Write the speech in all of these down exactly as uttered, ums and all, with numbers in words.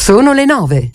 Sono le nove.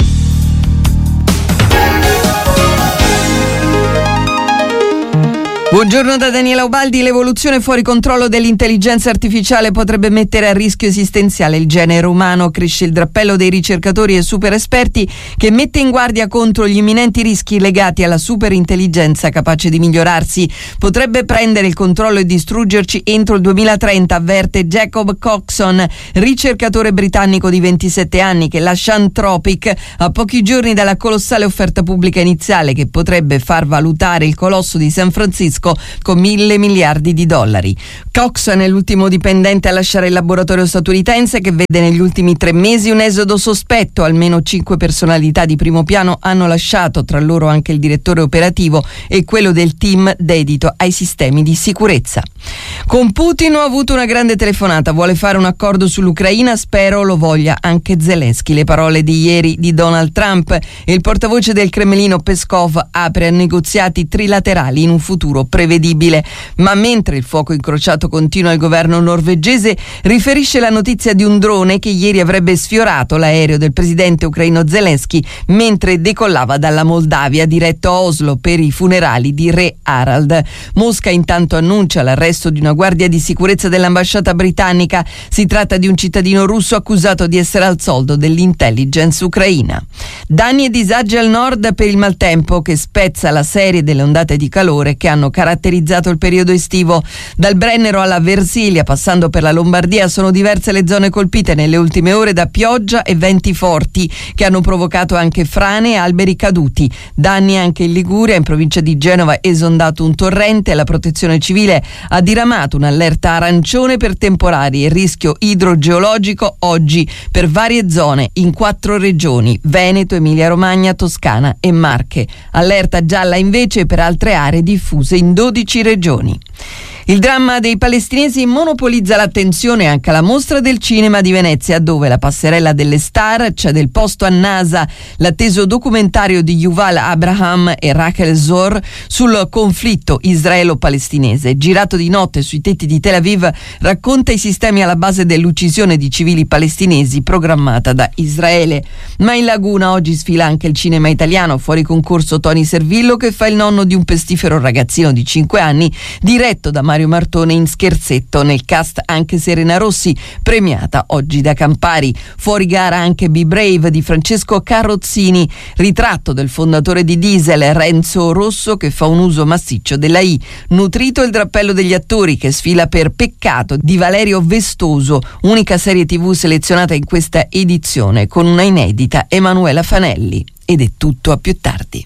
Buongiorno da Daniela Ubaldi. L'evoluzione fuori controllo dell'intelligenza artificiale potrebbe mettere a rischio esistenziale il genere umano. Cresce il drappello dei ricercatori e super esperti che mette in guardia contro gli imminenti rischi legati alla superintelligenza capace di migliorarsi. Potrebbe prendere il controllo e distruggerci entro il duemilatrenta, avverte Jacob Coxon, ricercatore britannico di ventisette anni che lascia Anthropic a pochi giorni dalla colossale offerta pubblica iniziale che potrebbe far valutare il colosso di San Francisco con mille miliardi di dollari. Coxon è l'ultimo dipendente a lasciare il laboratorio statunitense, che vede negli ultimi tre mesi un esodo sospetto. Almeno cinque personalità di primo piano hanno lasciato, tra loro anche il direttore operativo e quello del team dedito ai sistemi di sicurezza. Con Putin ho avuto una grande telefonata, vuole fare un accordo sull'Ucraina, spero lo voglia anche Zelensky. Le parole di ieri di Donald Trump e il portavoce del Cremlino Peskov apre a negoziati trilaterali in un futuro prevedibile. Ma mentre il fuoco incrociato continua, il governo norvegese riferisce la notizia di un drone che ieri avrebbe sfiorato l'aereo del presidente ucraino Zelensky mentre decollava dalla Moldavia diretto a Oslo per i funerali di re Harald. Mosca intanto annuncia l'arresto di una guardia di sicurezza dell'ambasciata britannica. Si tratta di un cittadino russo accusato di essere al soldo dell'intelligence ucraina. Danni e disagi al nord per il maltempo che spezza la serie delle ondate di calore che hanno caratterizzato il periodo estivo. Dal Brennero alla Versilia, passando per la Lombardia, sono diverse le zone colpite nelle ultime ore da pioggia e venti forti che hanno provocato anche frane e alberi caduti. Danni anche in Liguria, in provincia di Genova è esondato un torrente. La Protezione Civile ha diramato un'allerta arancione per temporali e rischio idrogeologico oggi per varie zone in quattro regioni: Veneto, Emilia-Romagna, Toscana e Marche. Allerta gialla invece per altre aree diffuse in dodici regioni. Il dramma dei palestinesi monopolizza l'attenzione anche alla Mostra del Cinema di Venezia, dove La passerella delle star cede il posto a NASA, l'atteso documentario di Yuval Abraham e Rachel Zor sul conflitto israelo-palestinese. Girato di notte sui tetti di Tel Aviv, racconta i sistemi alla base dell'uccisione di civili palestinesi programmata da Israele. Ma in laguna oggi sfila anche il cinema italiano, fuori concorso Tony Servillo che fa il nonno di un pestifero ragazzino di cinque anni, diretto da Mario Martone in Scherzetto. Nel cast anche Serena Rossi, premiata oggi da Campari. Fuori gara anche Be Brave di Francesco Carrozzini, ritratto del fondatore di Diesel Renzo Rosso che fa un uso massiccio della I. Nutrito il drappello degli attori che sfila per Peccato di Valerio Vestoso, unica serie tv selezionata in questa edizione con una inedita Emanuela Fanelli. Ed è tutto, a più tardi.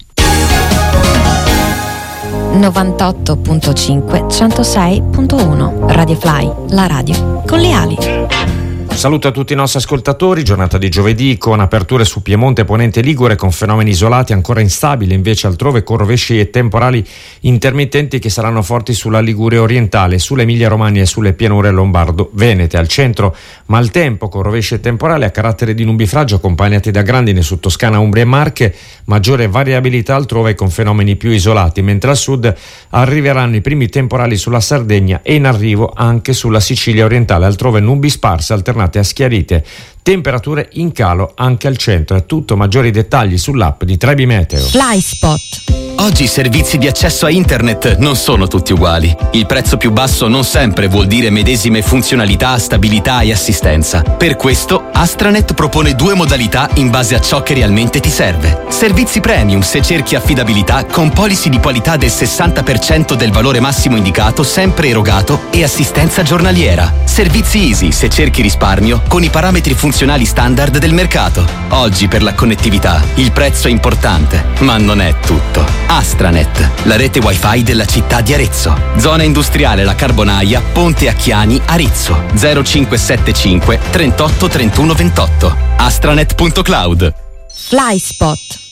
novantotto virgola cinque centosei virgola uno Radio Fly, la radio con le ali. Saluto a tutti i nostri ascoltatori. Giornata di giovedì con aperture su Piemonte, Ponente e Ligure, con fenomeni isolati ancora instabili invece altrove, con rovesci e temporali intermittenti che saranno forti sulla Liguria orientale, sull'Emilia Romagna e sulle pianure lombardo-venete. Al centro maltempo con rovesci e temporali a carattere di nubifragio accompagnati da grandine su Toscana, Umbria e Marche, maggiore variabilità altrove con fenomeni più isolati, mentre al sud arriveranno i primi temporali sulla Sardegna e in arrivo anche sulla Sicilia orientale, altrove nubi sparse alternate a schiarite, temperature in calo anche al centro. È tutto, maggiori dettagli sull'app di Trebi Meteo. Flyspot. Oggi i servizi di accesso a internet non sono tutti uguali. Il prezzo più basso non sempre vuol dire medesime funzionalità, stabilità e assistenza. Per questo Astranet propone due modalità in base a ciò che realmente ti serve. Servizi premium se cerchi affidabilità con policy di qualità del sessanta per cento del valore massimo indicato sempre erogato e assistenza giornaliera. Servizi easy se cerchi risparmio con i parametri funzionali standard del mercato. Oggi per la connettività il prezzo è importante, ma non è tutto. Astranet, la rete wifi della città di Arezzo. Zona industriale La Carbonaia, Ponte Acchiani, Arezzo. zero cinque sette cinque trentotto trentuno ventotto. astranet punto cloud. Flyspot.